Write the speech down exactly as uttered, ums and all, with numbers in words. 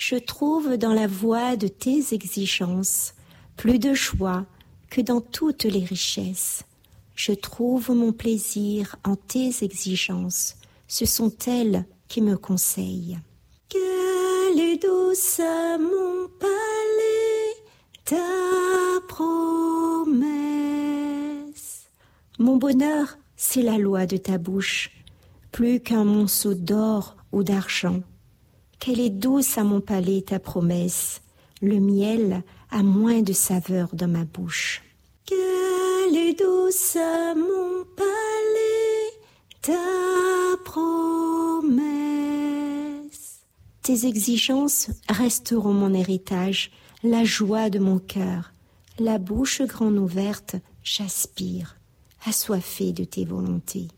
Je trouve dans la voie de tes exigences plus de joie que dans toutes les richesses. Je trouve mon plaisir en tes exigences, ce sont elles qui me conseillent. Quelle est douce à mon palais ta promesse. Mon bonheur, c'est la loi de ta bouche, plus qu'un monceau d'or ou d'argent. Quelle est douce à mon palais ta promesse, le miel a moins de saveur dans ma bouche. Quelle est douce à mon palais ta promesse. Tes exigences resteront mon héritage, la joie de mon cœur. La bouche grande ouverte, j'aspire, assoiffée de tes volontés.